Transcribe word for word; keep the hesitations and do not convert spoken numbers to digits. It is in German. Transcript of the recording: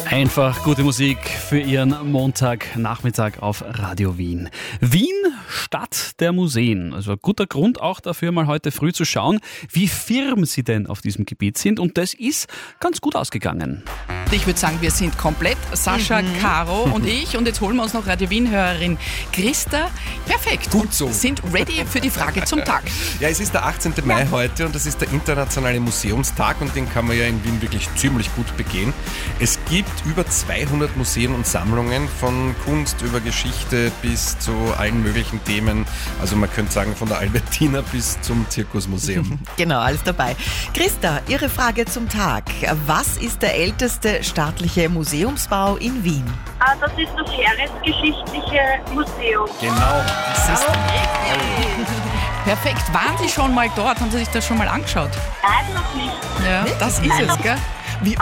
Einfach gute Musik für Ihren Montagnachmittag auf Radio Wien. Wien, Stadt der Museen. Also ein guter Grund auch dafür, mal heute früh zu schauen, wie firm Sie denn auf diesem Gebiet sind. Und das ist ganz gut ausgegangen. Ich würde sagen, wir sind komplett. Sascha, mhm. Caro und ich. Und jetzt holen wir uns noch Radio Wien-Hörerin Christa. Perfekt. Gut so. Und sind ready für die Frage zum Tag. Ja, es ist der achtzehnten Mai heute und das ist der internationale Museumstag und den kann man ja in Wien wirklich ziemlich gut begehen. Es gibt über zweihundert Museen und Sammlungen von Kunst über Geschichte bis zu allen möglichen Themen. Also man könnte sagen von der Albertina bis zum Zirkusmuseum. Genau, alles dabei. Christa, Ihre Frage zum Tag. Was ist der älteste staatliche Museumsbau in Wien? Ah, das ist das Heeresgeschichtliche Museum. Genau, das ist Perfekt. Waren Sie schon mal dort? Haben Sie sich das schon mal angeschaut? Nein, noch nicht. Ja, das ist es, gell?